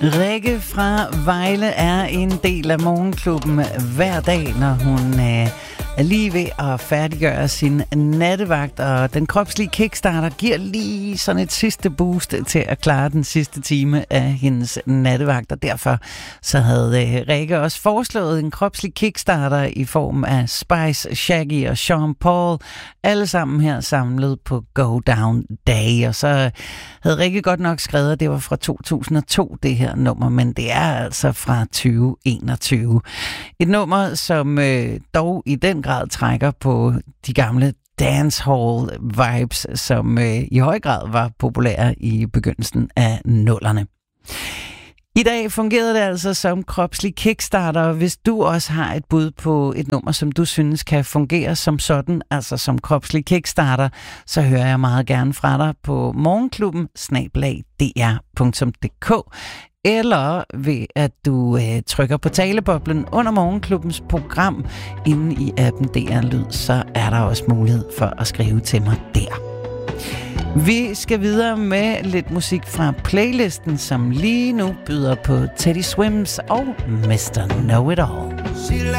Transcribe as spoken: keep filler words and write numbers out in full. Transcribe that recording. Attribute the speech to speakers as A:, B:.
A: Rikke fra Vejle er en del af morgenklubben hver dag, når hun øh, er lige ved at færdiggøre sin nattevagt, og den kropslige kickstarter giver lige sådan et sidste boost til at klare den sidste time af hendes nattevagt, og derfor så havde øh, Rikke også foreslået en kropslig kickstarter i form af Spice, Shaggy og Sean Paul, alle sammen her samlet på Go Down Day, og så havde Rikke godt nok skrevet, at det var fra to tusind og to, det her nummer, men det er altså fra tyve enogtyve. Et nummer, som øh, dog i den grad trækker på de gamle dancehall vibes, som øh, i høj grad var populære i begyndelsen af nullerne. I dag fungerede det altså som kropslig kickstarter. Hvis du også har et bud på et nummer, som du synes kan fungere som sådan, altså som kropslig kickstarter, så hører jeg meget gerne fra dig på morgenklubben snabel-a d r punktum d k, eller ved at du øh, trykker på taleboblen under morgenklubbens program inde i appen D R Lyd, så er der også mulighed for at skrive til mig der. Vi skal videre med lidt musik fra playlisten, som lige nu byder på Teddy Swims og mister Know It All.